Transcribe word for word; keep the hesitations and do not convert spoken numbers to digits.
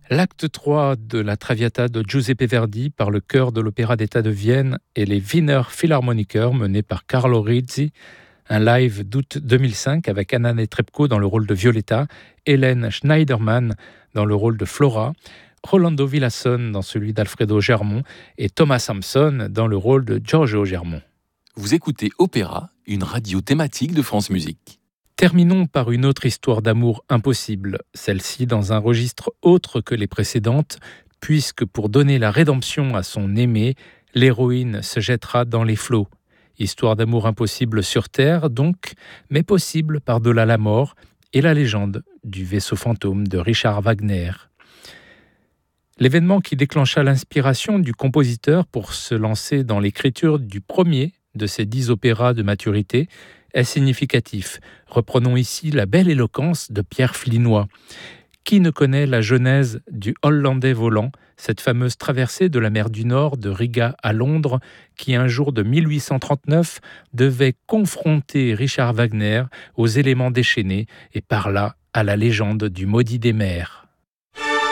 L'acte trois de la Traviata de Giuseppe Verdi par le chœur de l'Opéra d'État de Vienne et les Wiener Philharmoniker menés par Carlo Rizzi, un live d'août deux mille cinq avec Anna Netrebko dans le rôle de Violetta, Hélène Schneiderman dans le rôle de Flora, Rolando Villasson dans celui d'Alfredo Germont et Thomas Sampson dans le rôle de Giorgio Germont. Vous écoutez Opéra, une radio thématique de France Musique. Terminons par une autre histoire d'amour impossible, celle-ci dans un registre autre que les précédentes, puisque pour donner la rédemption à son aimé, l'héroïne se jettera dans les flots. Histoire d'amour impossible sur Terre, donc, mais possible par-delà la mort et la légende du vaisseau fantôme de Richard Wagner. L'événement qui déclencha l'inspiration du compositeur pour se lancer dans l'écriture du premier de ces dix opéras de maturité est significatif. Reprenons ici la belle éloquence de Pierre Flinois. Qui ne connaît la genèse du Hollandais volant, cette fameuse traversée de la mer du Nord de Riga à Londres, qui un jour de mille huit cent trente-neuf devait confronter Richard Wagner aux éléments déchaînés et par là à la légende du maudit des mers.